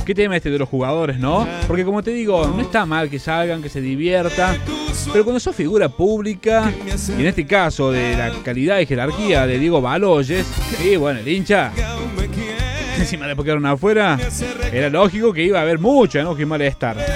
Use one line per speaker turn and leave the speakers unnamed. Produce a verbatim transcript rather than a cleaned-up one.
qué tema este de los jugadores, ¿no? Porque como te digo, no está mal que salgan, que se diviertan, pero cuando sos figura pública, y en este caso de la calidad y jerarquía de Diego Baloyes, y bueno, el hincha, encima de porque quedaron afuera, era lógico que iba a haber mucho enojo y malestar.